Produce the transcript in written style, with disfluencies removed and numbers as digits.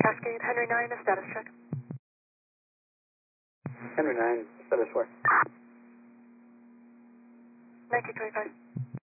Cascade, Henry 9, a status check. Henry 9, status 4. 1925.